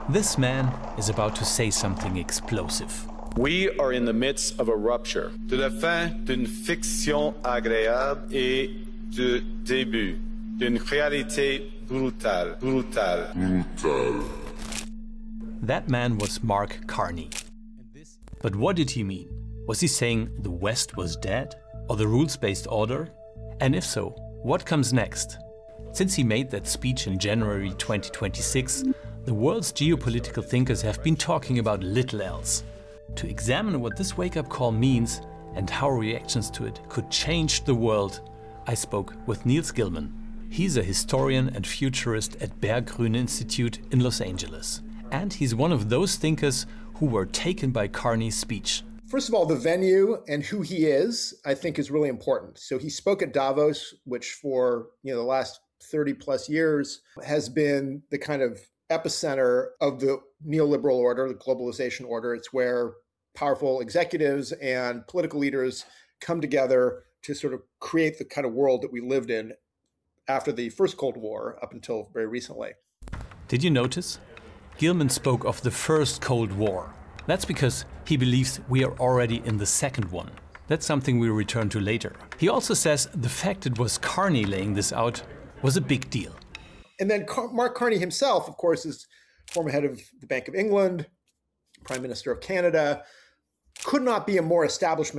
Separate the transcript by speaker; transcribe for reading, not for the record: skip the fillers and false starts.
Speaker 1: This man is about to say something explosive.
Speaker 2: We are in the midst of a rupture.
Speaker 3: De la fin d'une fiction agréable et du début d'une réalité brutale.
Speaker 1: That man was Mark Carney. But what did he mean? Was he saying the West was dead? Or the rules-based order? And if so, what comes next? Since he made that speech in January 2026, the world's geopolitical thinkers have been talking about little else. To examine what this wake-up call means and how reactions to it could change the world, I spoke with Niels Gilman. He's a historian and futurist at Berggruen Institute in Los Angeles. And he's one of those thinkers who were taken by Carney's speech.
Speaker 4: First of all, the venue and who he is, I think, is really important. So he spoke at Davos, which for the last 30 plus years has been the kind of epicenter of the neoliberal order, the globalization order. It's where powerful executives and political leaders come together to sort of create the kind of world that we lived in after the first Cold War up until very recently.
Speaker 1: Did you notice? Gilman spoke of the first Cold War. That's because he believes we are already in the second one. That's something we'll return to later. He also says the fact it was Carney laying this out was a big deal.
Speaker 4: And then Mark Carney himself, of course, is former head of the Bank of England, Prime Minister of Canada, could not be a more establishment